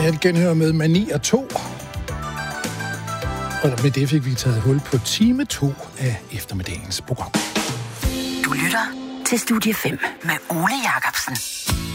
et genhør med Mani og 2. Og med det fik vi taget hul på time 2 af eftermiddagens program. Du lytter til Studie 5 med Ole Jacobsen.